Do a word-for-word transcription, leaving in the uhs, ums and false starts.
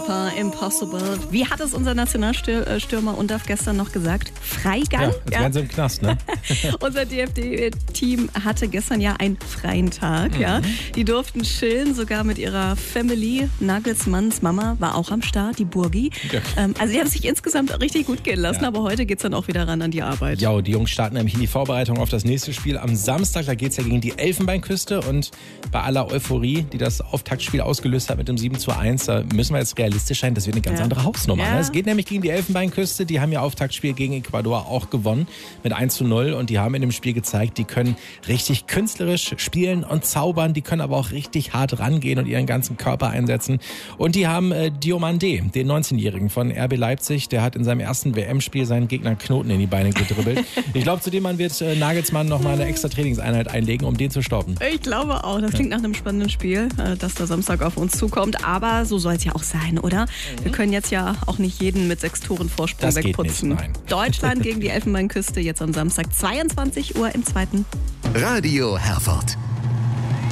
Rapper, Impossible. Wie hat es unser Nationalstürmer Undaf gestern noch gesagt? Freigang? Ja, als wären sie im Knast, ne? Unser D F B-Team hatte gestern ja einen freien Tag. Mhm. Ja. Die durften chillen, sogar mit ihrer Family. Nagelsmanns Mama war auch am Start, die Burgi. Ja. Ähm, also die haben sich insgesamt richtig gut gehen lassen, ja. aber heute geht es dann auch wieder ran an die Arbeit. Ja, die Jungs starten nämlich in die Vorbereitung auf das nächste Spiel am Samstag. Da geht es ja gegen die Elfenbeinküste und bei aller Euphorie, die das Auftaktspiel ausgelöst hat mit dem sieben zu eins, da müssen wir jetzt realistisch sein, das wird eine ganz ja. andere Hausnummer. Ja. Ne? Es geht nämlich gegen die Elfenbeinküste, die haben ihr Auftaktspiel gegen Ecuador auch gewonnen mit eins zu null und die haben in dem Spiel gezeigt, die können richtig künstlerisch spielen und zaubern, die können aber auch richtig hart rangehen und ihren ganzen Körper einsetzen. Und die haben äh, Diomandé, den neunzehnjährigen von R B Leipzig, der hat in seinem ersten W M-Spiel seinen Gegner Knoten in die Beine gedribbelt. Ich glaube, zu dem Mann wird äh, Nagelsmann noch mal eine extra Trainingseinheit einlegen, um den zu stoppen. Ich glaube auch. Das klingt nach einem spannenden Spiel, äh, das da Samstag auf uns zukommt. Aber so soll es ja auch sein, oder? Mhm. Wir können jetzt ja auch nicht jeden mit sechs Toren Vorsprung das wegputzen. Geht nicht, nein. Deutschland gegen die Elfenbeinküste jetzt am Samstag zweiundzwanzig Uhr im zweiten. Radio Herford.